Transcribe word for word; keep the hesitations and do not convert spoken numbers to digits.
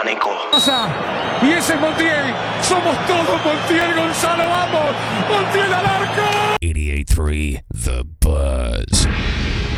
pánico. Y ese es Montiel. Somos todos Montiel, Gonzalo. Vamos. Montiel al arco. eighty-eight point three The Buzz.